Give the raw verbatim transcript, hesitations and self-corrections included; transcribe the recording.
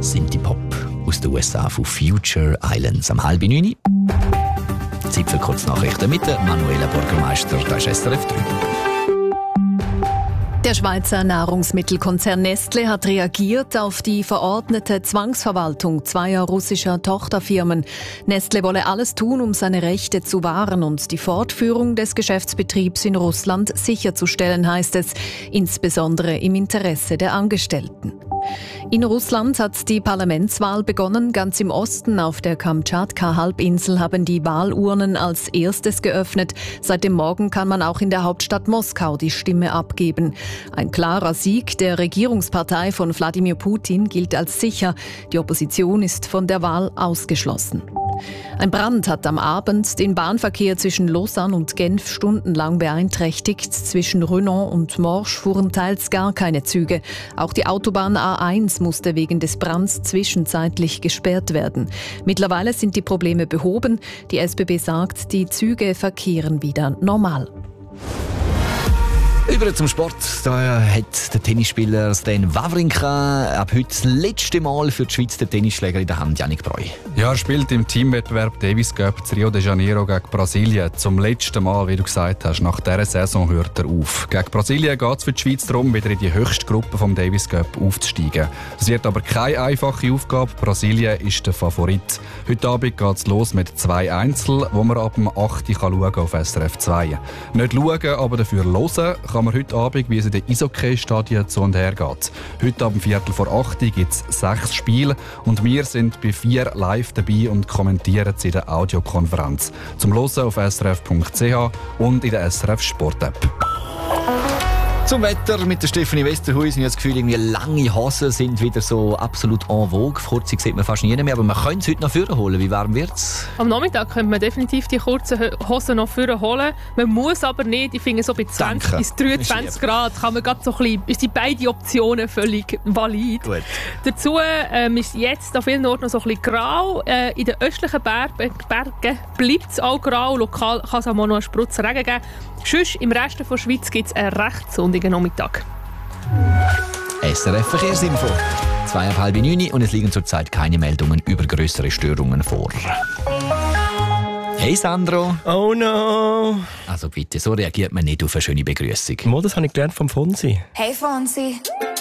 Synthie-Pop aus den U S A von Future Islands. Am halb neun. Zeit für Kurznachrichten mit der Manuela Bürgermeister, das ist S R F drei. Der Schweizer Nahrungsmittelkonzern Nestle hat reagiert auf die verordnete Zwangsverwaltung zweier russischer Tochterfirmen. Nestle wolle alles tun, um seine Rechte zu wahren und die Fortführung des Geschäftsbetriebs in Russland sicherzustellen, heißt es, insbesondere im Interesse der Angestellten. In Russland hat die Parlamentswahl begonnen. Ganz im Osten auf der Kamtschatka-Halbinsel haben die Wahlurnen als erstes geöffnet. Seit dem Morgen kann man auch in der Hauptstadt Moskau die Stimme abgeben. Ein klarer Sieg der Regierungspartei von Wladimir Putin gilt als sicher. Die Opposition ist von der Wahl ausgeschlossen. Ein Brand hat am Abend den Bahnverkehr zwischen Lausanne und Genf stundenlang beeinträchtigt. Zwischen Renan und Morges fuhren teils gar keine Züge. Auch die Autobahn A eins musste wegen des Brands zwischenzeitlich gesperrt werden. Mittlerweile sind die Probleme behoben. Die S B B sagt, die Züge verkehren wieder normal. Über zum Sport. Da hat der Tennisspieler Stan Wawrinka ab heute das letzte Mal für die Schweiz den Tennisschläger in der Hand, Yannick Breu. Ja, er spielt im Teamwettbewerb Davis Cup in Rio de Janeiro gegen Brasilien. Zum letzten Mal, wie du gesagt hast, nach dieser Saison hört er auf. Gegen Brasilien geht es für die Schweiz darum, wieder in die höchste Gruppe vom Davis Cup aufzusteigen. Es wird aber keine einfache Aufgabe. Brasilien ist der Favorit. Heute Abend geht es los mit zwei Einzel, wo man ab dem acht Uhr schauen kann auf S R F zwei. Nicht schauen, aber dafür hören kann man heute Abend, wie es in den Eishockey-Stadien zu und her geht. Heute ab dem Viertel vor acht Uhr gibt es sechs Spiele und wir sind bei vier live dabei und kommentieren sie in der Audiokonferenz. Zum Hören auf s r f punkt c h und in der S R F Sport-App. Zum Wetter mit der Stefanie Westerhuis. Ich habe das Gefühl, irgendwie lange Hosen sind wieder so absolut en vogue. Kurze sieht man fast nie mehr, aber man könnte es heute noch vorholen. Wie warm wird es? Am Nachmittag könnte man definitiv die kurzen Hosen noch vorholen. Man muss aber nicht. Ich finde, so bei zwanzig bis dreiundzwanzig Grad kann man gerade so ein bisschen, sind beide Optionen völlig valid. Gut. Dazu ähm, ist jetzt an vielen Orten noch so ein bisschen grau. Äh, in den östlichen Berg, Bergen bleibt es auch grau. Lokal kann es auch mal noch einen Sprutz Regen geben. Sonst im Rest der Schweiz gibt es einen recht sonnigen Nachmittag. S R F Verkehrsinfo. Zwei ab halb neun und es liegen zurzeit keine Meldungen über grössere Störungen vor. Hey Sandro. Oh no. Also bitte, so reagiert man nicht auf eine schöne Begrüßung. Das habe ich gelernt vom Fonsi. Hey Fonsi.